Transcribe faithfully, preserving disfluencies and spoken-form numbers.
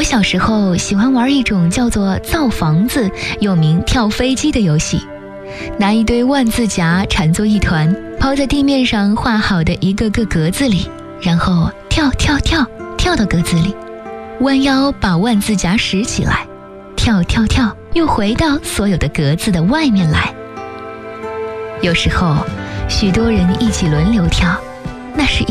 我小时候喜欢玩一种叫做造房子又名跳飞机的游戏，拿一堆万字夹缠作一团，抛在地面上画好的一个个格子里，然后跳跳跳跳到格子里，弯腰把万字夹拾起来，跳跳跳又回到所有的格子的外面来。有时候许多人一起轮流跳，那是